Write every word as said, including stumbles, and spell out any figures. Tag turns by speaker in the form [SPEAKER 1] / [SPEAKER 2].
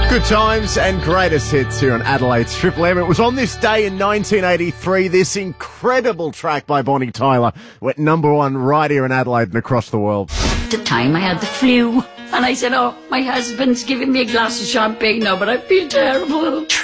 [SPEAKER 1] Good times and greatest hits here on Adelaide's Triple M. It was on this day in nineteen eighty-three, this incredible track by Bonnie Tyler went number one right here in Adelaide and across the world.
[SPEAKER 2] At the time I had the flu and I said, oh, my husband's giving me a glass of champagne now, but I feel terrible.